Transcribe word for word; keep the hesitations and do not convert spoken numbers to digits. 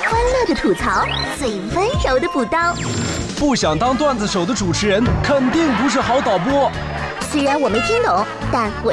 欢乐的吐槽，最温柔的补刀。 不想当段子手的主持人，肯定不是好导播。 虽然我没听懂，但我